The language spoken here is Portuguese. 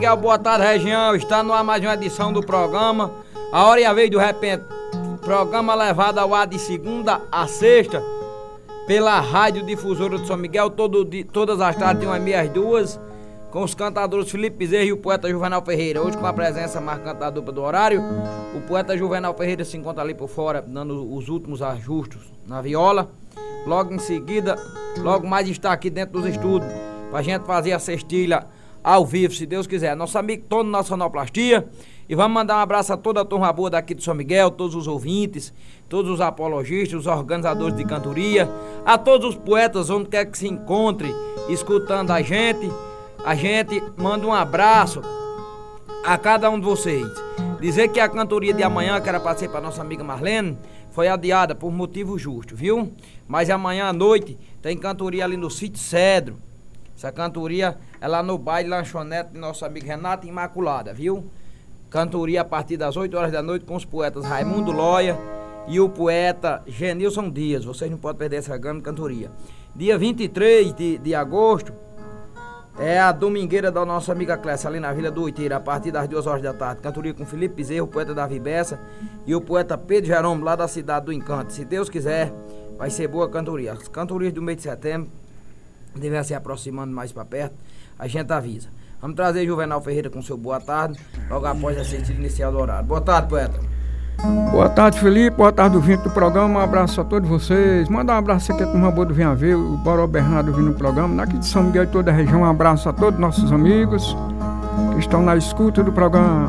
Boa tarde, região. Está no ar mais uma edição do programa A Hora e a Vez do Repente. Programa levado ao ar de segunda a sexta pela Rádio Difusora de São Miguel, todas as tardes de 1h30 às 2h, com os cantadores Felipe Bezerra e o poeta Juvenal Ferreira. Hoje com a presença marcante da dupla do horário, o poeta Juvenal Ferreira se encontra ali por fora, dando os últimos ajustes na viola. Logo em seguida, logo mais está aqui dentro dos estúdios, pra gente fazer a cestilha ao vivo, se Deus quiser. Nosso amigo Tono na sonoplastia. E vamos mandar um abraço a toda a turma boa daqui de São Miguel, todos os ouvintes, todos os apologistas, os organizadores de cantoria, a todos os poetas, onde quer que se encontre, escutando a gente manda um abraço a cada um de vocês. Dizer que a cantoria de amanhã, que era para ser para nossa amiga Marlene, foi adiada por motivo justo, viu? Mas amanhã à noite tem cantoria ali no Sítio Cedro. Essa cantoria é lá no baile lanchonete de nosso amigo Renato Imaculada, viu? Cantoria a partir das 8 horas da noite com os poetas Raimundo Loia e o poeta Genilson Dias. Vocês não podem perder essa grande cantoria. Dia 23 de agosto é a domingueira da nossa amiga Clécia, ali na Vila do Oiteiro, a partir das 2 horas da tarde. Cantoria com Felipe Bezerra, o poeta Davi Bessa e o poeta Pedro Jerônimo, lá da cidade do Encanto. Se Deus quiser, vai ser boa cantoria. As cantorias do mês de setembro devem se aproximando mais para perto, a gente avisa. Vamos trazer Juvenal Ferreira com seu boa tarde, logo após a cestilha inicial do horário. Boa tarde, poeta. Boa tarde, Felipe. Boa tarde, ouvinte do programa. Um abraço a todos vocês. Manda um abraço aqui a turma boa do Venha Ver, o Boró Bernardo vindo no programa. Daqui de São Miguel e toda a região, um abraço a todos nossos amigos que estão na escuta do programa.